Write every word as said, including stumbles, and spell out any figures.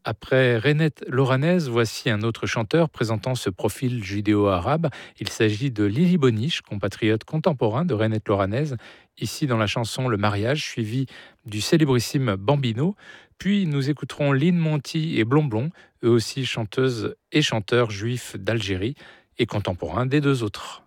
Après Renette Loranez, voici un autre chanteur présentant ce profil judéo-arabe. Il s'agit de Lily Boniche, compatriote contemporain de Renette Loranez, ici dans la chanson Le Mariage, suivi du célébrissime Bambino. Puis nous écouterons Lynn Monty et Blonblon, eux aussi chanteuses et chanteurs juifs d'Algérie et contemporains des deux autres.